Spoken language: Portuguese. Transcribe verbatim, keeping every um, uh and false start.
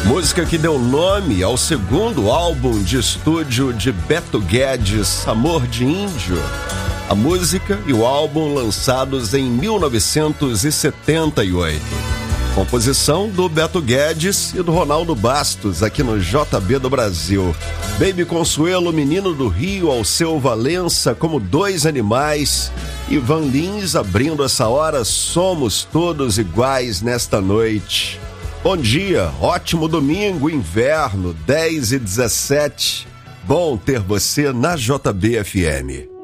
Música que deu nome ao segundo álbum de estúdio de Beto Guedes, Amor de Índio. A música e o álbum lançados em mil novecentos e setenta e oito. Composição do Beto Guedes e do Ronaldo Bastos, aqui no J B do Brasil. Baby Consuelo, Menino do Rio, Alceu Valença, Como Dois Animais. Ivan Lins abrindo essa hora, Somos Todos Iguais Nesta Noite. Bom dia, ótimo domingo, inverno, dez e dezessete. Bom ter você na J B F M.